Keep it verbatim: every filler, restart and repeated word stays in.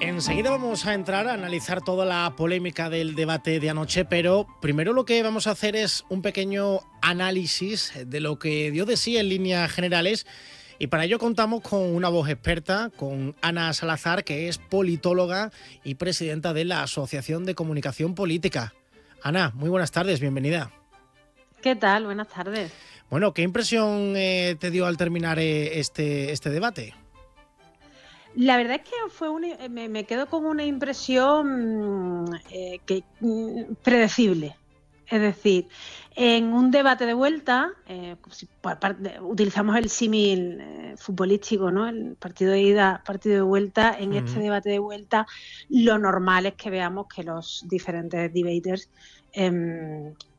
Enseguida vamos a entrar a analizar toda la polémica del debate de anoche, pero primero lo que vamos a hacer es un pequeño análisis de lo que dio de sí en líneas generales, y para ello contamos con una voz experta, con Ana Salazar, que es politóloga y presidenta de la Asociación de Comunicación Política. Ana, muy buenas tardes, bienvenida. ¿Qué tal? Buenas tardes. Bueno, ¿qué impresión eh, te dio al terminar eh, este, este debate? La verdad es que fue una, me, me quedo con una impresión eh, que, mm, predecible. Es decir, en un debate de vuelta, eh, si por parte, utilizamos el símil eh, futbolístico, ¿no? El partido de ida, partido de vuelta. En este Uh-huh. debate de vuelta, lo normal es que veamos que los diferentes debaters eh,